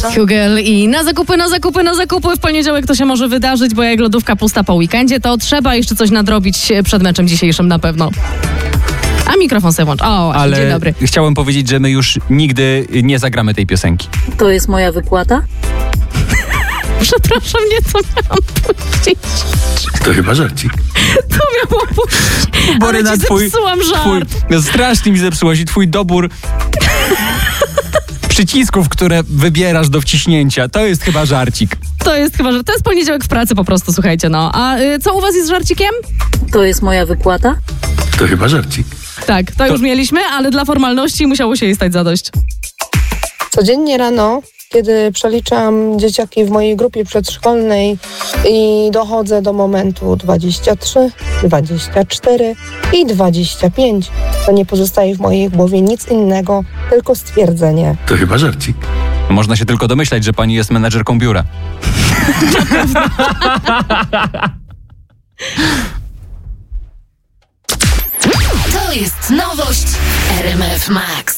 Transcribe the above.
Hugel i na zakupy. W poniedziałek to się może wydarzyć, bo jak lodówka pusta po weekendzie, to trzeba jeszcze coś nadrobić przed meczem dzisiejszym na pewno. A mikrofon sobie włącz. O, ale dzień dobry. chciałem powiedzieć, że my już nigdy nie zagramy tej piosenki. To jest moja wypłata? Przepraszam, nie co miałam puścić. To chyba żarcik. Co miałam puścić? Ale ci zepsułam żart. Strasznie mi zepsułaś i twój dobór przycisków, które wybierasz do wciśnięcia. To jest chyba żarcik. To jest poniedziałek w pracy po prostu, słuchajcie, no. A co u was jest z żarcikiem? To jest moja wypłata? To chyba żarcik. Tak, to już mieliśmy, ale dla formalności musiało się jej stać zadość. Codziennie rano, kiedy przeliczam dzieciaki w mojej grupie przedszkolnej i dochodzę do momentu 23, 24 i 25, to nie pozostaje w mojej głowie nic innego, tylko stwierdzenie. To chyba żarcik. Można się tylko domyślać, że pani jest menedżerką biura. To jest nowość RMF Max.